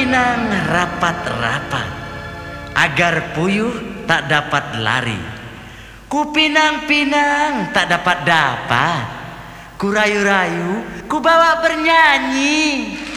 pinang rapat-rapat, agar puyuh tak dapat lari. Ku pinang-pinang tak dapat-dapat, ku rayu-rayu, ku bawa bernyanyi.